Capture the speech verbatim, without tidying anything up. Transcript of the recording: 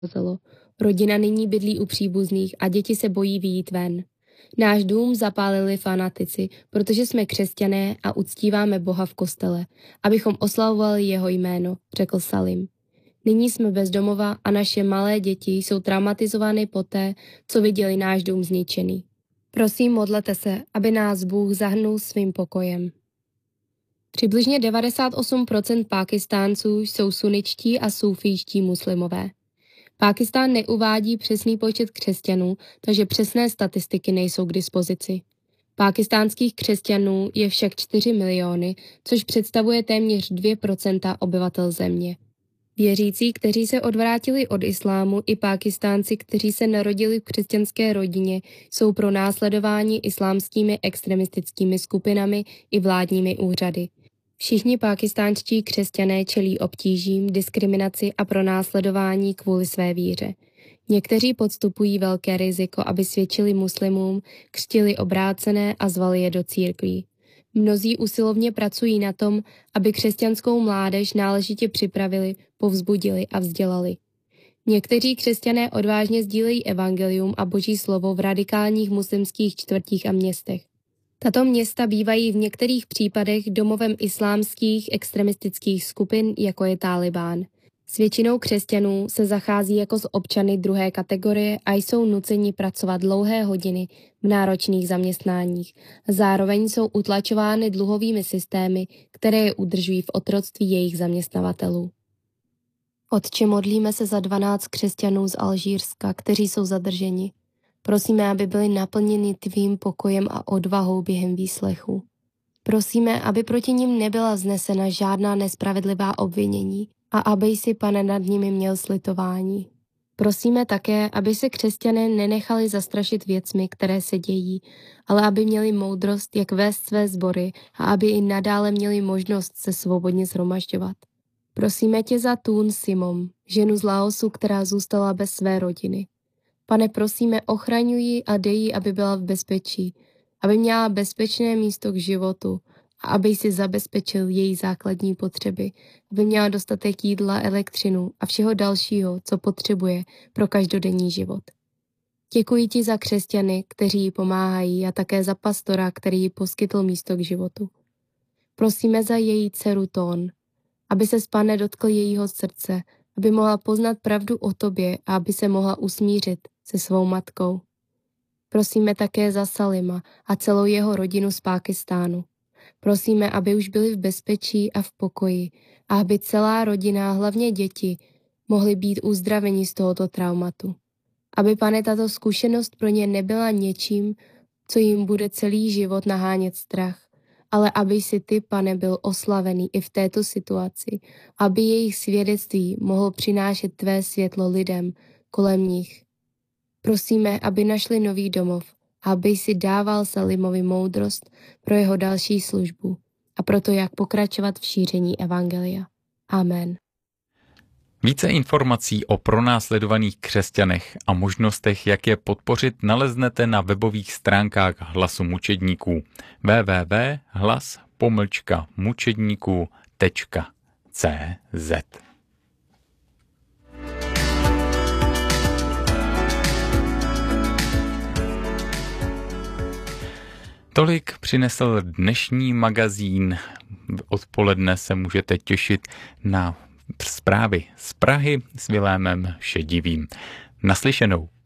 Zelo. Rodina nyní bydlí u příbuzných a děti se bojí vyjít ven. Náš dům zapálili fanatici, protože jsme křesťané a uctíváme Boha v kostele, abychom oslavovali jeho jméno, řekl Salim. Nyní jsme bez domova a naše malé děti jsou traumatizovány poté, co viděli náš dům zničený. Prosím, modlete se, aby nás Bůh zahrnul svým pokojem. Přibližně devadesát osm procent Pákistánců jsou suničtí a sufijští muslimové. Pákistán neuvádí přesný počet křesťanů, takže přesné statistiky nejsou k dispozici. Pákistánských křesťanů je však čtyři miliony, což představuje téměř dvě procenta obyvatel země. Věřící, kteří se odvrátili od islámu, i Pákistánci, kteří se narodili v křesťanské rodině, jsou pro následování islámskými extremistickými skupinami i vládními úřady. Všichni pákistánští křesťané čelí obtížím, diskriminaci a pronásledování kvůli své víře. Někteří podstupují velké riziko, aby svědčili muslimům, křtili obrácené a zvali je do církví. Mnozí usilovně pracují na tom, aby křesťanskou mládež náležitě připravili, povzbudili a vzdělali. Někteří křesťané odvážně sdílejí evangelium a boží slovo v radikálních muslimských čtvrtích a městech. Tato města bývají v některých případech domovem islámských extremistických skupin, jako je Tálibán. S většinou křesťanů se zachází jako s občany druhé kategorie a jsou nuceni pracovat dlouhé hodiny v náročných zaměstnáních. Zároveň jsou utlačovány dluhovými systémy, které je udržují v otroctví jejich zaměstnavatelů. Otče, modlíme se za dvanáct křesťanů z Alžírska, kteří jsou zadrženi. Prosíme, aby byli naplněni tvým pokojem a odvahou během výslechu. Prosíme, aby proti nim nebyla vznesena žádná nespravedlivá obvinění a aby si, Pane, nad nimi měl slitování. Prosíme také, aby se křesťané nenechali zastrašit věcmi, které se dějí, ale aby měli moudrost, jak vést své sbory a aby i nadále měli možnost se svobodně shromažďovat. Prosíme tě za Tun Simom, ženu z Laosu, která zůstala bez své rodiny. Pane, prosíme, ochraňuj ji a dej jí, aby byla v bezpečí, aby měla bezpečné místo k životu a aby si zabezpečil její základní potřeby, aby měla dostatek jídla, elektřinu a všeho dalšího, co potřebuje pro každodenní život. Děkuji ti za křesťany, kteří jí pomáhají a také za pastora, který jí poskytl místo k životu. Prosíme za její dceru Tón, aby se Pane dotkl jejího srdce, aby mohla poznat pravdu o tobě a aby se mohla usmířit se svou matkou. Prosíme také za Salima a celou jeho rodinu z Pákistánu. Prosíme, aby už byli v bezpečí a v pokoji a aby celá rodina, hlavně děti, mohly být uzdraveni z tohoto traumatu. Aby, Pane, tato zkušenost pro ně nebyla něčím, co jim bude celý život nahánět strach, ale aby si ty, Pane, byl oslavený i v této situaci, aby jejich svědectví mohlo přinášet tvé světlo lidem kolem nich. Prosíme, aby našli nový domov, aby si dával Salimovi moudrost pro jeho další službu a proto, jak pokračovat v šíření evangelia. Amen. Více informací o pronásledovaných křesťanech a možnostech, jak je podpořit, naleznete na webových stránkách Hlasu mučedníků w w w tečka hlas pomlčka mučedníků tečka c z. Tolik přinesl dnešní magazín. Odpoledne se můžete těšit na zprávy z Prahy s Vilémem Šedivým. Naslyšenou.